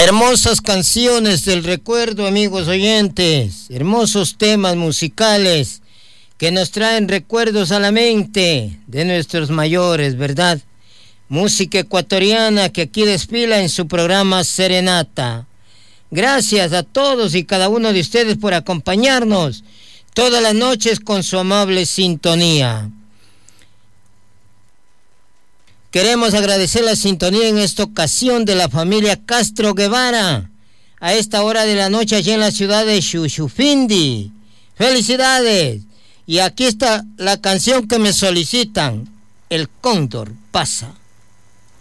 Hermosas canciones del recuerdo, amigos oyentes, hermosos temas musicales que nos traen recuerdos a la mente de nuestros mayores, ¿verdad? Música ecuatoriana que aquí desfila en su programa Serenata. Gracias a todos y cada uno de ustedes por acompañarnos todas las noches con su amable sintonía. Queremos agradecer la sintonía en esta ocasión de la familia Castro Guevara, a esta hora de la noche allí en la ciudad de Shushufindi. ¡Felicidades! Y aquí está la canción que me solicitan, El Cóndor pasa.